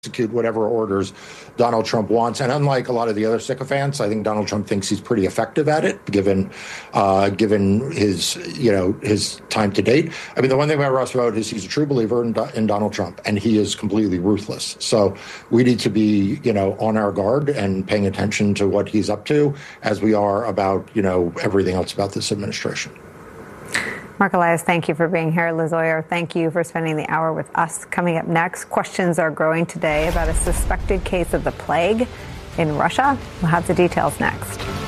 execute whatever orders Donald Trump wants. And unlike a lot of the other sycophants, I think Donald Trump thinks he's pretty effective at it, given his his time to date. I mean, the one thing about Russ Vought is he's a true believer in Donald Trump, and he is completely ruthless. So we need to be on our guard and paying attention to what he's up to, as we are about everything else about this administration. Marc Elias, thank you for being here. Liz Oyer, thank you for spending the hour with us. Coming up next, questions are growing today about a suspected case of the plague in Russia. We'll have the details next.